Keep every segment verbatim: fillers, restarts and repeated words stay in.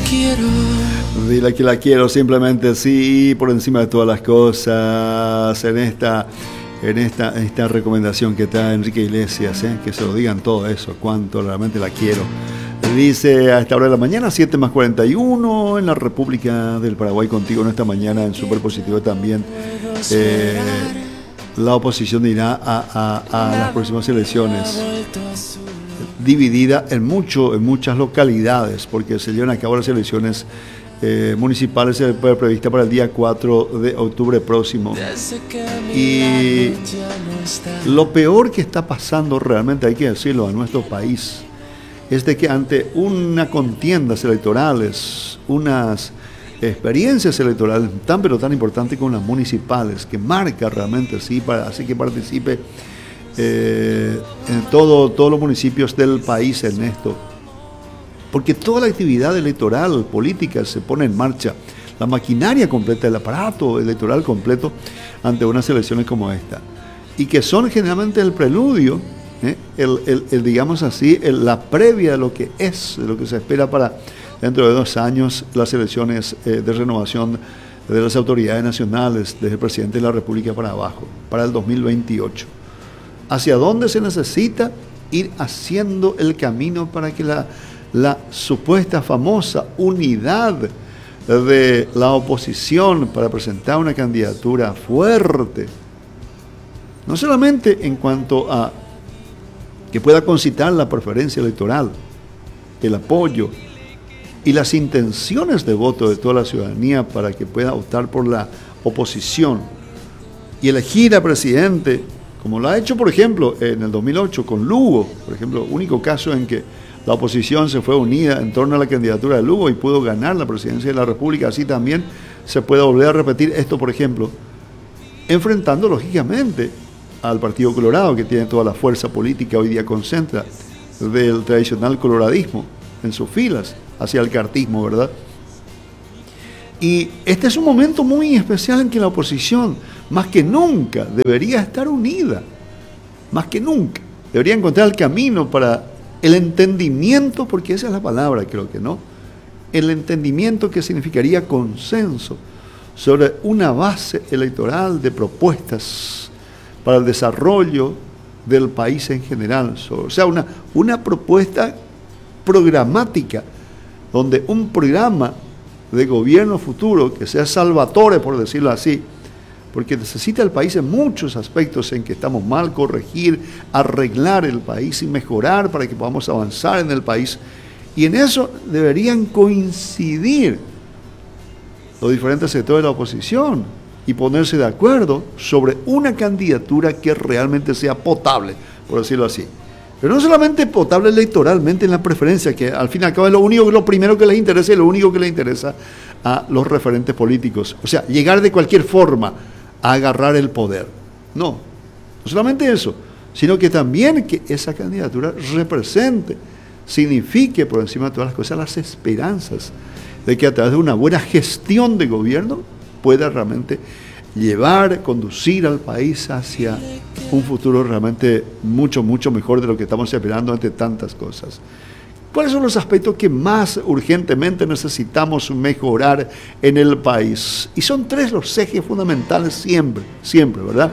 quiero. Dile que la quiero, simplemente sí, por encima de todas las cosas. En esta, en esta, en esta recomendación que está Enrique Iglesias, ¿eh? Que se lo digan todo eso, cuánto realmente la quiero. Dice a esta hora de la mañana, siete más cuarenta y uno, en la República del Paraguay, contigo en esta mañana, en Super Positivo también. Eh, la oposición irá a, a, a las próximas elecciones, dividida en, mucho, en muchas localidades, porque se llevan a cabo las elecciones eh, municipales previstas para el día cuatro de octubre próximo. Y lo peor que está pasando, realmente hay que decirlo, a nuestro país, es de que ante una contiendas electorales, unas experiencias electorales tan pero tan importantes como las municipales, que marca realmente, sí, para, así que participe eh, en todo, todos los municipios del país en esto, porque toda la actividad electoral, política, se pone en marcha, la maquinaria completa, el aparato electoral completo ante unas elecciones como esta, y que son generalmente el preludio, ¿eh? el, el, el, digamos así, el, la previa de lo que es, de lo que se espera para dentro de dos años, las elecciones eh, de renovación de las autoridades nacionales, desde el presidente de la República para abajo, para el dos mil veintiocho. ¿Hacia dónde se necesita ir haciendo el camino para que la, la supuesta famosa unidad de la oposición para presentar una candidatura fuerte, no solamente en cuanto a que pueda concitar la preferencia electoral, el apoyo y las intenciones de voto de toda la ciudadanía para que pueda optar por la oposición y elegir a presidente, como lo ha hecho, por ejemplo, en el dos mil ocho con Lugo, por ejemplo, único caso en que la oposición se fue unida en torno a la candidatura de Lugo y pudo ganar la presidencia de la República. Así también se puede volver a repetir esto, por ejemplo, enfrentando lógicamente al Partido Colorado, que tiene toda la fuerza política hoy día concentra del tradicional coloradismo en sus filas, hacia el cartismo, ¿verdad? Y este es un momento muy especial en que la oposición, más que nunca, debería estar unida, más que nunca, debería encontrar el camino para el entendimiento, porque esa es la palabra, creo que no, el entendimiento que significaría consenso sobre una base electoral de propuestas para el desarrollo del país en general, o sea, una, una propuesta programática, donde un programa de gobierno futuro que sea salvatore, por decirlo así, porque necesita el país en muchos aspectos en que estamos mal, corregir, arreglar el país y mejorar para que podamos avanzar en el país, y en eso deberían coincidir los diferentes sectores de la oposición y ponerse de acuerdo sobre una candidatura que realmente sea potable, por decirlo así. Pero no solamente potable electoralmente en la preferencia, que al fin y al cabo es lo único, lo primero que les interesa y lo único que les interesa a los referentes políticos. O sea, llegar de cualquier forma a agarrar el poder. No, no solamente eso, sino que también que esa candidatura represente, signifique por encima de todas las cosas las esperanzas de que a través de una buena gestión de gobierno pueda realmente llevar, conducir al país hacia un futuro realmente mucho, mucho mejor de lo que estamos esperando entre tantas cosas. ¿Cuáles son los aspectos que más urgentemente necesitamos mejorar en el país? Y son tres los ejes fundamentales siempre, siempre, ¿verdad?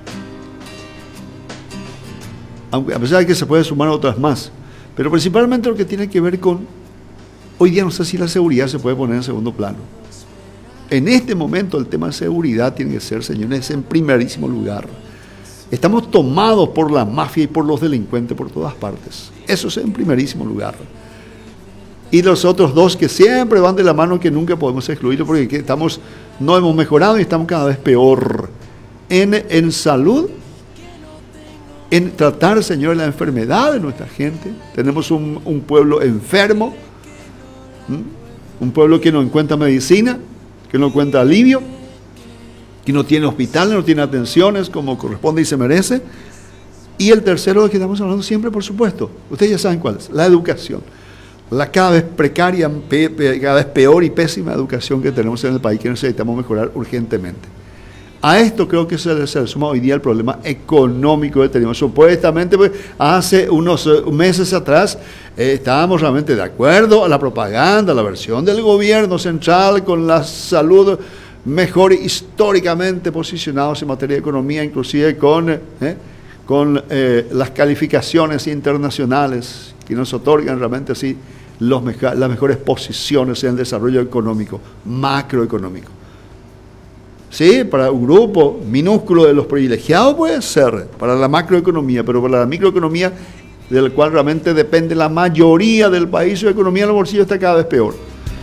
Aunque a pesar de que se puede sumar otras más, pero principalmente lo que tiene que ver con, hoy día no sé si la seguridad se puede poner en segundo plano. En este momento el tema de seguridad tiene que ser, señores, en primerísimo lugar. Estamos tomados por la mafia y por los delincuentes por todas partes. Eso es en primerísimo lugar. Y los otros dos que siempre van de la mano, que nunca podemos excluirlo, porque estamos, no hemos mejorado y estamos cada vez peor. En, en salud, en tratar, señores, la enfermedad de nuestra gente. Tenemos un, un pueblo enfermo, ¿m? un pueblo que no encuentra medicina, que no encuentra alivio, que no tiene hospitales, no tiene atenciones como corresponde y se merece. Y el tercero del que estamos hablando siempre, por supuesto, ustedes ya saben cuál es, la educación. La cada vez precaria, cada vez peor y pésima educación que tenemos en el país, que necesitamos mejorar urgentemente. A esto creo que se, se suma hoy día el problema económico que tenemos. Supuestamente, pues, hace unos meses atrás eh, estábamos realmente de acuerdo a la propaganda, a la versión del gobierno central con la salud mejor históricamente posicionados en materia de economía, inclusive con, eh, con eh, las calificaciones internacionales que nos otorgan realmente así los meja, las mejores posiciones en el desarrollo económico, macroeconómico. Sí, para un grupo minúsculo de los privilegiados puede ser, para la macroeconomía, pero para la microeconomía, del cual realmente depende la mayoría del país, su economía en los bolsillos está cada vez peor.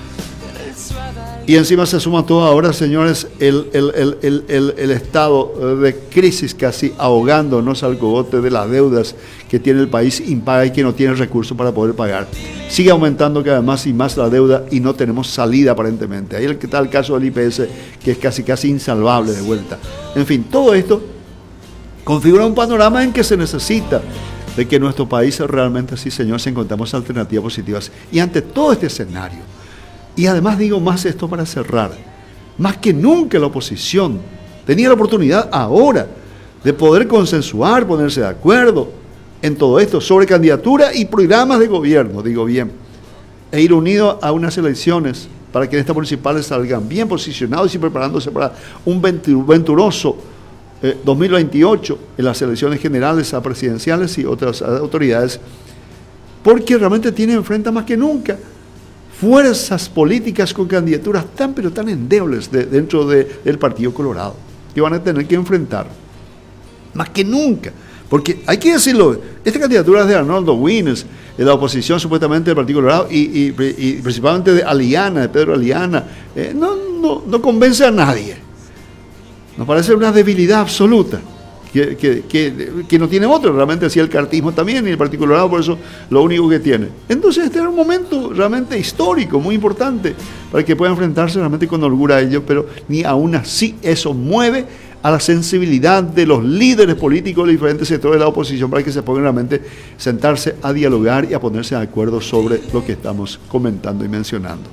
Y encima se suma todo ahora, señores, el, el, el, el, el, el estado de crisis casi ahogándonos al cogote de las deudas que tiene el país impaga y que no tiene recursos para poder pagar. Sigue aumentando cada vez más y más la deuda y no tenemos salida aparentemente. Ahí está el caso del I P S, que es casi casi insalvable de vuelta. En fin, todo esto configura un panorama en que se necesita de que nuestro país realmente, sí señores, encontramos alternativas positivas. Y ante todo este escenario, y además digo más esto para cerrar, más que nunca la oposición tenía la oportunidad ahora de poder consensuar, ponerse de acuerdo en todo esto sobre candidatura y programas de gobierno, digo bien, e ir unido a unas elecciones para que en estas municipales salgan bien posicionados y preparándose para un venturoso eh, dos mil veintiocho en las elecciones generales a presidenciales y otras autoridades, porque realmente tienen enfrente más que nunca fuerzas políticas con candidaturas tan pero tan endebles de, dentro de, del Partido Colorado, que van a tener que enfrentar más que nunca, porque hay que decirlo, esta candidatura es de Arnoldo Winnes, de la oposición supuestamente del Partido Colorado y, y, y principalmente de Aliana, de Pedro Aliana, eh, no, no, no convence a nadie, nos parece una debilidad absoluta. Que, que, que, que no tiene otro, realmente así el cartismo también y el Partido Colorado, por eso lo único que tiene. Entonces este es un momento realmente histórico, muy importante, para que pueda enfrentarse realmente con holgura a ello, pero ni aún así eso mueve a la sensibilidad de los líderes políticos de los diferentes sectores de la oposición para que se pongan realmente sentarse a dialogar y a ponerse de acuerdo sobre lo que estamos comentando y mencionando.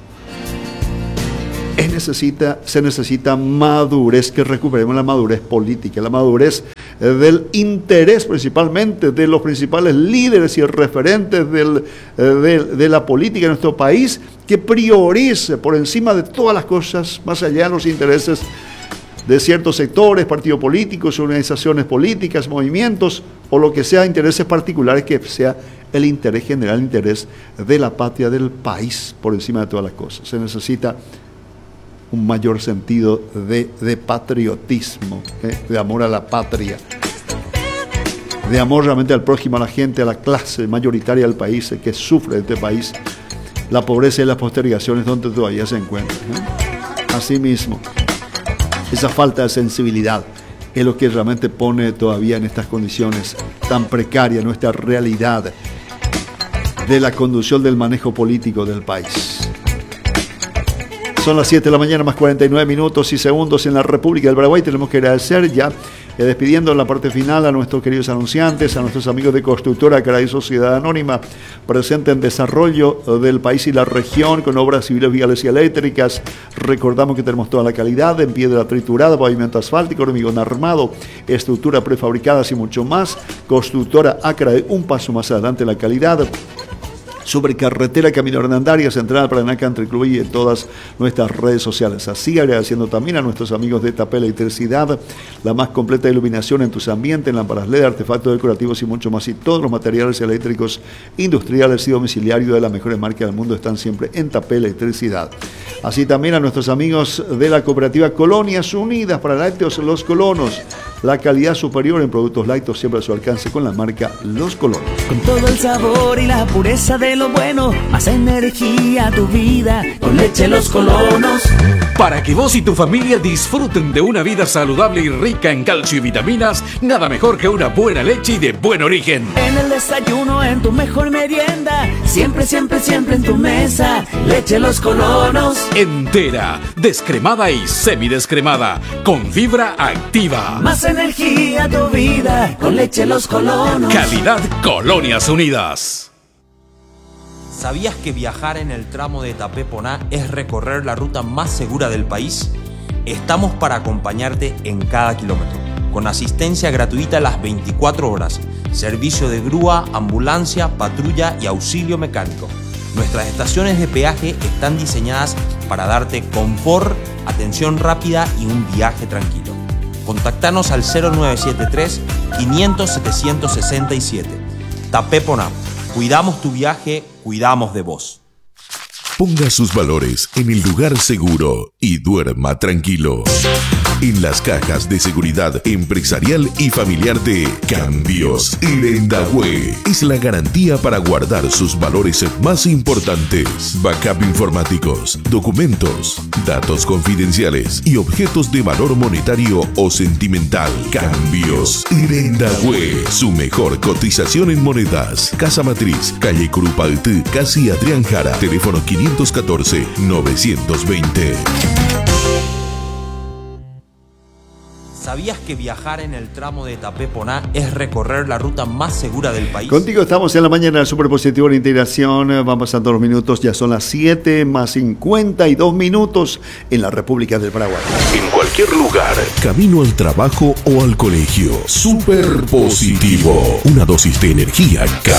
Es necesita, se necesita madurez, que recuperemos la madurez política, la madurez del interés principalmente de los principales líderes y referentes del, de, de la política en nuestro país, que priorice por encima de todas las cosas, más allá de los intereses de ciertos sectores, partidos políticos, organizaciones políticas, movimientos, o lo que sea, intereses particulares, que sea el interés general, el interés de la patria, del país, por encima de todas las cosas. Se necesita un mayor sentido de, de patriotismo, ¿eh? de amor a la patria, de amor realmente al prójimo, a la gente, a la clase mayoritaria del país, eh, que sufre de este país la pobreza y las postergaciones donde todavía se encuentra, ¿eh? Asimismo, esa falta de sensibilidad es lo que realmente pone todavía en estas condiciones tan precarias nuestra realidad de la conducción del manejo político del país. Son las siete de la mañana más cuarenta y nueve minutos y segundos en la República del Paraguay. Tenemos que agradecer ya, eh, despidiendo en la parte final a nuestros queridos anunciantes, a nuestros amigos de Constructora Caray Sociedad Anónima, presente en desarrollo del país y la región con obras civiles, viales y eléctricas. Recordamos que tenemos toda la calidad en piedra triturada, pavimento asfáltico, hormigón armado, estructura prefabricada y mucho más. Constructora Acrae, un paso más adelante en la calidad. Supercarretera Camino Hernandarias, Central Paraná Country Club y en todas nuestras redes sociales. Así agradeciendo también a nuestros amigos de Tapé Electricidad, la más completa iluminación en tus ambientes, lámparas L E D, artefactos decorativos y mucho más. Y todos los materiales eléctricos industriales y domiciliarios de las mejores marcas del mundo están siempre en Tapé Electricidad. Así también a nuestros amigos de la cooperativa Colonias Unidas para Lácteos Los Colonos. La calidad superior en productos lácteos siempre a su alcance con la marca Los Colonos. Con todo el sabor y la pureza de lo bueno, más energía a tu vida con leche Los Colonos. Para que vos y tu familia disfruten de una vida saludable y rica en calcio y vitaminas, nada mejor que una buena leche y de buen origen. En el desayuno, en tu mejor merienda, siempre, siempre, siempre en tu mesa, leche Los Colonos. Entera, descremada y semidescremada, con fibra activa. Más energía a tu vida con leche Los Colonos. Calidad Colonias Unidas. ¿Sabías que viajar en el tramo de Tapé-Poná es recorrer la ruta más segura del país? Estamos para acompañarte en cada kilómetro, con asistencia gratuita las veinticuatro horas, servicio de grúa, ambulancia, patrulla y auxilio mecánico. Nuestras estaciones de peaje están diseñadas para darte confort, atención rápida y un viaje tranquilo. Contactanos al cero nueve siete tres, quinientos, setecientos sesenta y siete. Tapé Ponap. Cuidamos tu viaje, cuidamos de vos. Ponga sus valores en el lugar seguro y duerma tranquilo. En las cajas de seguridad empresarial y familiar de Cambios Irendahue es la garantía para guardar sus valores más importantes: backup informáticos, documentos, datos confidenciales y objetos de valor monetario o sentimental. Cambios Irendahue, su mejor cotización en monedas. Casa Matriz, calle Curupaltí, casi Adrián Jara. Teléfono quinientos catorce, novecientos veinte. ¿Sabías que viajar en el tramo de Tapé Poná es recorrer la ruta más segura del país? Contigo estamos en la mañana del Superpositivo de Integración. Van pasando los minutos, ya son las siete más cincuenta y dos minutos en la República del Paraguay. En cualquier lugar, camino al trabajo o al colegio. Superpositivo, una dosis de energía cada